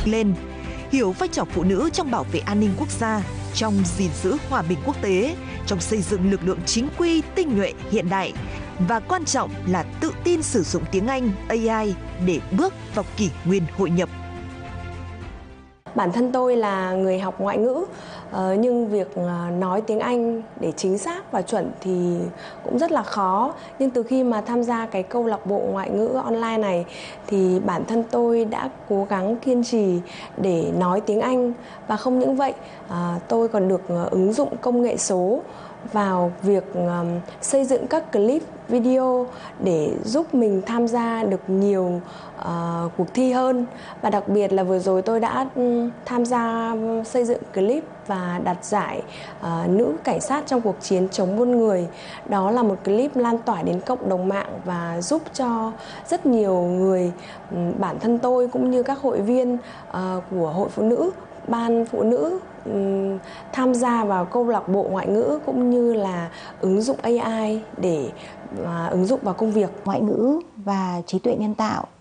lên, hiểu vai trò phụ nữ trong bảo vệ an ninh quốc gia, trong gìn giữ hòa bình quốc tế, trong xây dựng lực lượng chính quy, tinh nhuệ, hiện đại. Và quan trọng là tự tin sử dụng tiếng Anh, AI để bước vào kỷ nguyên hội nhập. Bản thân tôi là người học ngoại ngữ, nhưng việc nói tiếng Anh để chính xác và chuẩn thì cũng rất là khó. Nhưng từ khi mà tham gia cái câu lạc bộ ngoại ngữ online này thì bản thân tôi đã cố gắng kiên trì để nói tiếng Anh. Và không những vậy, tôi còn được ứng dụng công nghệ số vào việc xây dựng các clip video để giúp mình tham gia được nhiều cuộc thi hơn. Và đặc biệt là vừa rồi tôi đã tham gia xây dựng clip và đạt giải nữ cảnh sát trong cuộc chiến chống buôn người. Đó là một clip lan tỏa đến cộng đồng mạng và giúp cho rất nhiều người, bản thân tôi cũng như các hội viên của Hội Phụ Nữ, Ban Phụ Nữ tham gia vào câu lạc bộ ngoại ngữ cũng như là ứng dụng AI để ứng dụng vào công việc. Ngoại ngữ và trí tuệ nhân tạo